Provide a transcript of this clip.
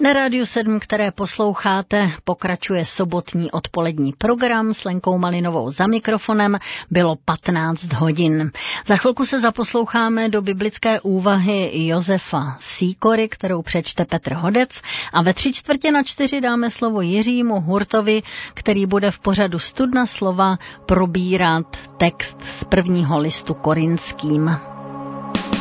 Na Rádiu 7, které posloucháte, pokračuje sobotní odpolední program s Lenkou Malinovou za mikrofonem. Bylo 15 hodin. Za chvilku se zaposloucháme do biblické úvahy Josefa Sýkory, kterou přečte Petr Hodec, a ve 3:45 dáme slovo Jiřímu Hurtovi, který bude v pořadu Studna slova probírat text z 1. listu Korinským.